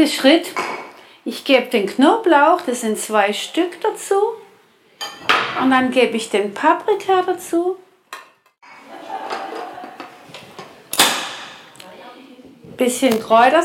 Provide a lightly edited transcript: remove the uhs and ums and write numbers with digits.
Zweiter Schritt, ich gebe den Knoblauch, das sind 2 Stück dazu. Und dann gebe ich den Paprika dazu. Bisschen Kräuter.